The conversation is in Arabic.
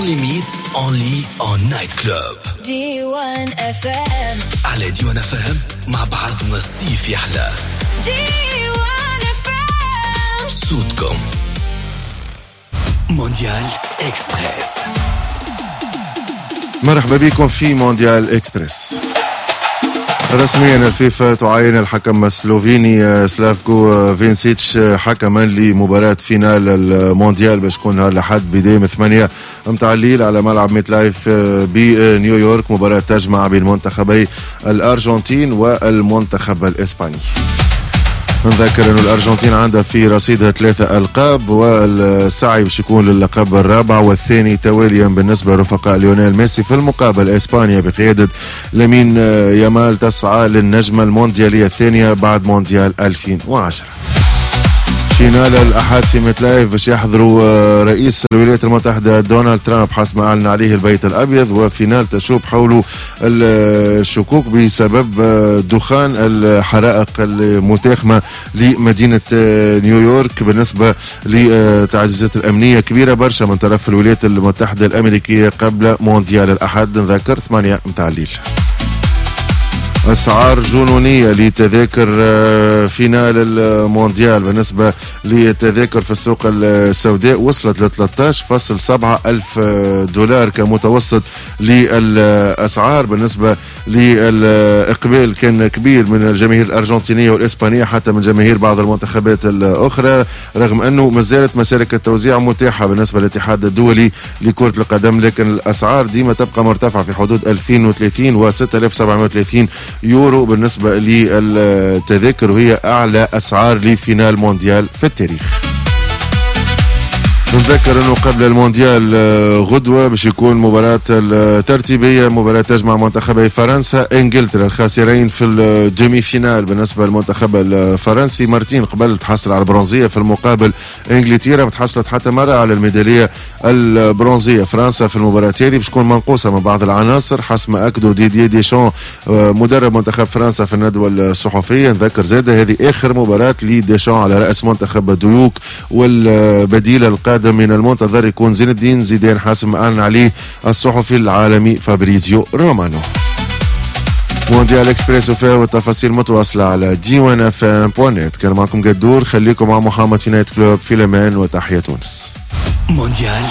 limite, en lit, en night club. D1 FM. على D1 FM مع بعضنا الصيف يحلى. D1 FM. صوتكم. مونديال إكسبريس. مرحبا بكم في مونديال إكسبريس. رسميا الفيفا تعين الحكم السلوفيني سلافكو فينسيتش حكما لمباراة فينال المونديال باش تكون نهار الأحد بداية 8 متاع الليل على ملعب ميت لايف بنيويورك. مباراة تجمع بين منتخبي الأرجنتين والمنتخب الإسباني. نذكر أن الأرجنتين عندها في رصيدها 3 ألقاب، والسعي باش يكون للقب الرابع والثاني تواليا بالنسبة لرفقاء ليونيل ميسي. في المقابل إسبانيا بقيادة لامين يامال تسعى للنجمة المونديالية الثانية بعد مونديال 2010. فينال الأحد في ميت لايف باش يحضروا رئيس الولايات المتحدة دونالد ترامب حسب ما أعلن عليه البيت الأبيض، وفينال تشوب حول الشكوك بسبب دخان الحرائق المتاخمة لمدينة نيويورك بالنسبة لتعزيزات الأمنية كبيرة برشا من طرف الولايات المتحدة الأمريكية قبل مونديال الأحد. نذكر 8 متاع الليل. أسعار جنونية لتذاكر فينال المونديال. بالنسبة للتذاكر في السوق السوداء وصلت ل 13.7 ألف دولار كمتوسط للأسعار. بالنسبة للإقبال كان كبير من الجماهير الأرجنتينية والإسبانية حتى من جماهير بعض المنتخبات الأخرى، رغم أنه ما زالت مسالك التوزيع متاحة بالنسبة للاتحاد الدولي لكرة القدم، لكن الأسعار ديما تبقى مرتفعة في حدود 2030 و 6730 يورو بالنسبة للتذاكر، وهي أعلى أسعار لفينال مونديال في التاريخ. نذكر أنه قبل المونديال غدوة باش يكون مباراة الترتيبية، مباراة تجمع منتخبي فرنسا انجلترا الخاسرين في الدومي فينال. بالنسبة للمنتخب الفرنسي مارتين قبل تحصل على البرونزية، في المقابل انجلترا ما تحصلت حتى مرة على الميدالية البرونزية. فرنسا في المباراة هذه باش تكون منقوصة من بعض العناصر حسب ما أكدوا ديدييه ديشان مدرب منتخب فرنسا في الندوة الصحفية. نذكر زادة هذه آخر مباراة لديشان على رأس منتخب دويوك، والبديل القادم من المنتظر يكون زين الدين زيدان حسب ما أعلن عليه الصحفي العالمي فابريزيو رومانو. مونديال اكسبريس وفيه والتفاصيل متواصلة على d1fm.net. كان معكم قدور، خليكم مع محمد في نايت كلوب في الأمان، وتحية تونس. مونديال